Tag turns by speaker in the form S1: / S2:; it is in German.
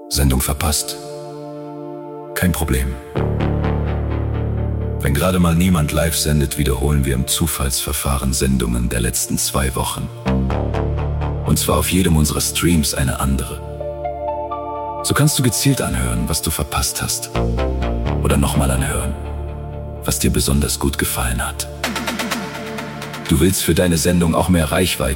S1: Sendung verpasst? Kein Problem. Wenn gerade mal niemand live sendet, wiederholen wir im Zufallsverfahren Sendungen der letzten 2 Wochen. Und zwar auf jedem unserer Streams eine andere. So kannst du gezielt anhören, was du verpasst hast. Oder nochmal anhören, was dir besonders gut gefallen hat. Du willst für deine Sendung auch mehr Reichweite